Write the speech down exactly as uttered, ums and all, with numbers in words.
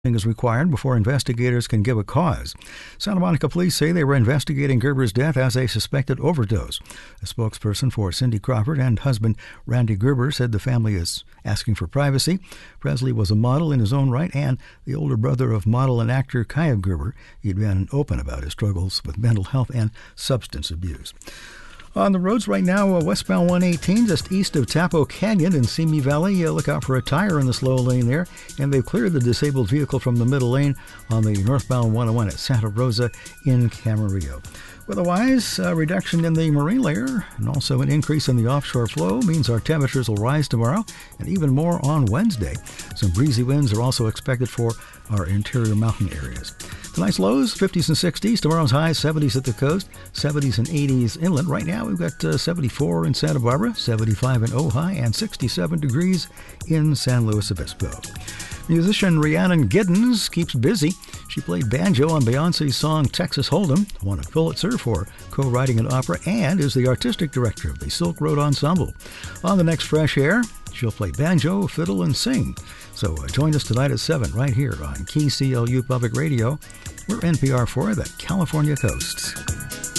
is required before investigators can give a cause. Santa Monica police say they were investigating Gerber's death as a suspected overdose. A spokesperson for Cindy Crawford and husband Randy Gerber said the family is asking for privacy. Presley was a model in his own right and the older brother of model and actor Kaya Gerber. He'd been open about his struggles with mental health and substance abuse. On the roads right now, uh, westbound one eighteen, just east of Tapo Canyon in Simi Valley. Uh, look out for a tire in the slow lane there. And they've cleared the disabled vehicle from the middle lane on the northbound one oh one at Santa Rosa in Camarillo. Otherwise, a reduction in the marine layer and also an increase in the offshore flow means our temperatures will rise tomorrow and even more on Wednesday. Some breezy winds are also expected for our interior mountain areas. Tonight's lows, fifties and sixties. Tomorrow's highs, seventies at the coast, seventies and eighties inland. Right now, we've got uh, seventy-four in Santa Barbara, seventy-five in Ojai, and sixty-seven degrees in San Luis Obispo. Musician Rhiannon Giddens keeps busy. She played banjo on Beyonce's song Texas Hold'em, won a Pulitzer for co-writing an opera, and is the artistic director of the Silk Road Ensemble. On the next Fresh Air, she'll play banjo, fiddle, and sing. So uh, join us tonight at seven right here on K C L U Public Radio. We're N P R for the California Coast.